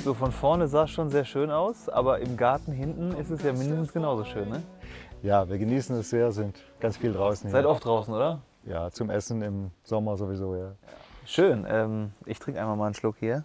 So von vorne sah es schon sehr schön aus, aber im Garten hinten ist es ja mindestens genauso schön, ne? Ja, wir genießen es sehr, sind ganz viel draußen Seid hier. oft draußen, oder? Ja, zum Essen im Sommer sowieso, ja. Schön. Ich trinke einmal mal einen Schluck hier.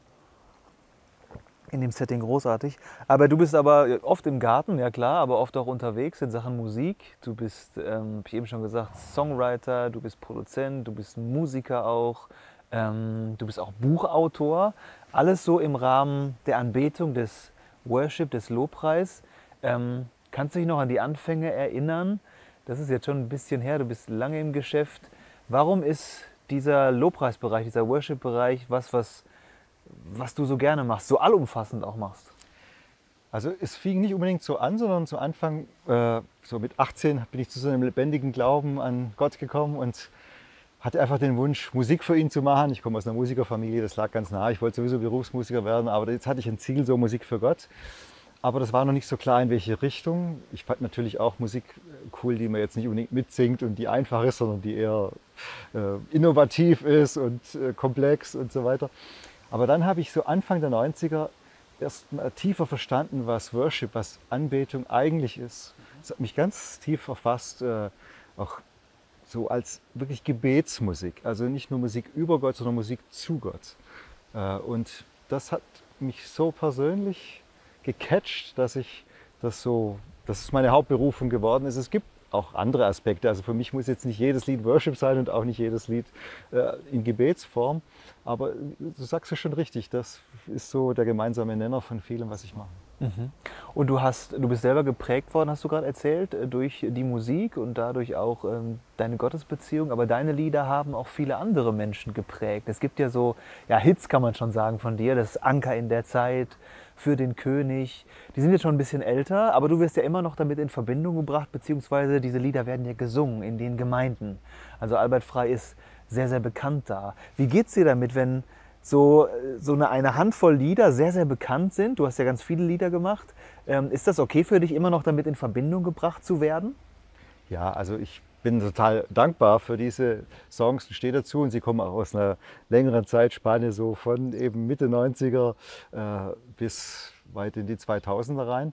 In dem Setting großartig. Aber du bist aber oft im Garten, ja klar, aber oft auch unterwegs in Sachen Musik. Du bist, habe ich eben schon gesagt, Songwriter, du bist Produzent, du bist Musiker auch, du bist auch Buchautor. Alles so im Rahmen der Anbetung, des Worship, des Lobpreis. Kannst du dich noch an die Anfänge erinnern? Das ist jetzt schon ein bisschen her, du bist lange im Geschäft. Warum ist dieser Lobpreisbereich, dieser Worship-Bereich was du so gerne machst, so allumfassend auch machst? Also es fing nicht unbedingt so an, sondern zu Anfang, so mit 18, bin ich zu so einem lebendigen Glauben an Gott gekommen und hatte einfach den Wunsch, Musik für ihn zu machen. Ich komme aus einer Musikerfamilie, das lag ganz nah. Ich wollte sowieso Berufsmusiker werden, aber jetzt hatte ich ein Ziel, so Musik für Gott. Aber das war noch nicht so klar, in welche Richtung. Ich fand natürlich auch Musik cool, die man jetzt nicht unbedingt mitsingt und die einfach ist, sondern die eher innovativ ist und komplex und so weiter. Aber dann habe ich so Anfang der 90er erst mal tiefer verstanden, was Worship, was Anbetung eigentlich ist. Das hat mich ganz tief erfasst, auch so als wirklich Gebetsmusik. Also nicht nur Musik über Gott, sondern Musik zu Gott. Und das hat mich so persönlich gecatcht, dass es meine Hauptberufung geworden ist. Es gibt auch andere Aspekte. Also für mich muss jetzt nicht jedes Lied Worship sein und auch nicht jedes Lied in Gebetsform. Aber du sagst es schon richtig, das ist so der gemeinsame Nenner von vielem, was ich mache. Und du bist selber geprägt worden, hast du gerade erzählt, durch die Musik und dadurch auch deine Gottesbeziehung. Aber deine Lieder haben auch viele andere Menschen geprägt. Es gibt ja so, ja, Hits kann man schon sagen von dir, das Anker in der Zeit, Für den König. Die sind jetzt schon ein bisschen älter, aber du wirst ja immer noch damit in Verbindung gebracht, beziehungsweise diese Lieder werden ja gesungen in den Gemeinden. Also Albert Frei ist sehr, sehr bekannt da. Wie geht's dir damit, wenn so eine Handvoll Lieder sehr, sehr bekannt sind? Du hast ja ganz viele Lieder gemacht. Ist das okay für dich, immer noch damit in Verbindung gebracht zu werden? Ja, also ich bin total dankbar für diese Songs und stehe dazu. Und sie kommen auch aus einer längeren Zeitspanne, so von eben Mitte 90er bis weit in die 2000er rein.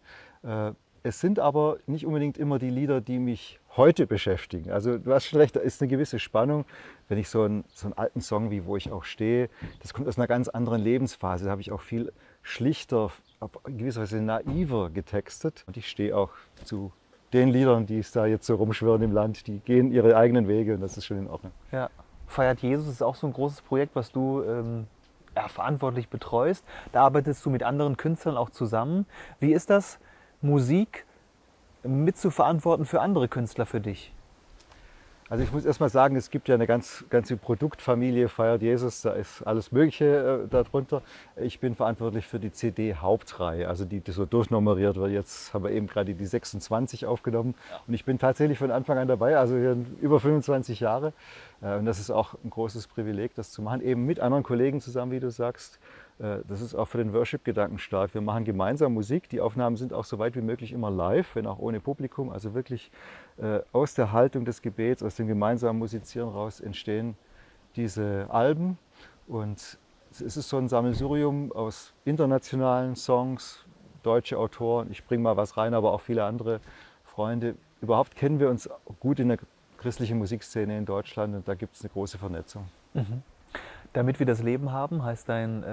Es sind aber nicht unbedingt immer die Lieder, die mich heute beschäftigen. Also du hast schon recht, da ist eine gewisse Spannung. Wenn ich so einen alten Song wie Wo ich auch stehe, das kommt aus einer ganz anderen Lebensphase. Da habe ich auch viel schlichter, in gewisser Weise naiver getextet. Und ich stehe auch zu den Liedern, die es da jetzt so rumschwirren im Land, die gehen ihre eigenen Wege und das ist schon in Ordnung. Ja. Feiert Jesus ist auch so ein großes Projekt, was du verantwortlich betreust. Da arbeitest du mit anderen Künstlern auch zusammen. Wie ist das, Musik mitzuverantworten für andere Künstler für dich? Also ich muss erst mal sagen, es gibt ja eine ganze Produktfamilie, Feiert Jesus, da ist alles Mögliche darunter. Ich bin verantwortlich für die CD-Hauptreihe, also die so durchnummeriert wird. Jetzt haben wir eben gerade die 26 aufgenommen und ich bin tatsächlich von Anfang an dabei, also über 25 Jahre. Und das ist auch ein großes Privileg, das zu machen, eben mit anderen Kollegen zusammen, wie du sagst. Das ist auch für den Worship-Gedanken stark. Wir machen gemeinsam Musik. Die Aufnahmen sind auch so weit wie möglich immer live, wenn auch ohne Publikum. Also wirklich aus der Haltung des Gebets, aus dem gemeinsamen Musizieren raus entstehen diese Alben. Und es ist so ein Sammelsurium aus internationalen Songs, deutsche Autoren. Ich bringe mal was rein, aber auch viele andere Freunde. Überhaupt kennen wir uns gut in der christlichen Musikszene in Deutschland und da gibt es eine große Vernetzung. Damit wir das Leben haben, heißt dein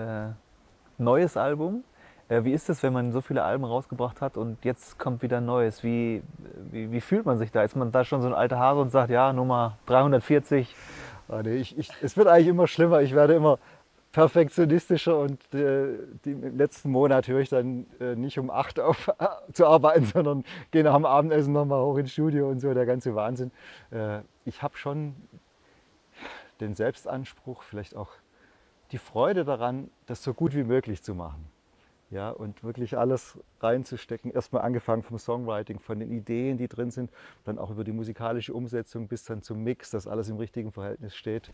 neues Album. Wie ist es, wenn man so viele Alben rausgebracht hat und jetzt kommt wieder ein neues? Wie fühlt man sich da? Ist man da schon so ein alter Hase und sagt, ja, Nummer 340? Ah, nee, es wird eigentlich immer schlimmer. Ich werde immer perfektionistischer und im letzten Monat höre ich dann nicht um 8 auf zu arbeiten, sondern gehe nach dem Abendessen nochmal hoch ins Studio und so, der ganze Wahnsinn. Ich habe schon den Selbstanspruch, vielleicht auch die Freude daran, das so gut wie möglich zu machen. Ja, und wirklich alles reinzustecken. Erstmal angefangen vom Songwriting, von den Ideen, die drin sind, dann auch über die musikalische Umsetzung bis dann zum Mix, dass alles im richtigen Verhältnis steht.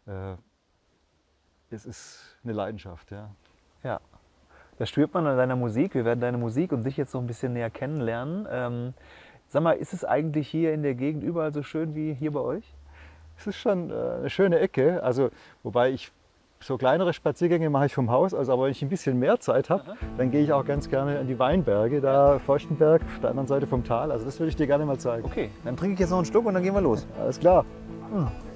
Es ist eine Leidenschaft, ja. Ja, das spürt man an deiner Musik. Wir werden deine Musik und dich jetzt noch ein bisschen näher kennenlernen. Sag mal, ist es eigentlich hier in der Gegend überall so schön wie hier bei euch? Es ist schon eine schöne Ecke, also wobei ich so kleinere Spaziergänge mache ich vom Haus aus, aber wenn ich ein bisschen mehr Zeit habe, dann gehe ich auch ganz gerne an die Weinberge, da Feuchtenberg auf der anderen Seite vom Tal. Also das würde ich dir gerne mal zeigen. Okay, dann trinke ich jetzt noch einen Schluck und dann gehen wir los. Alles klar. Hm.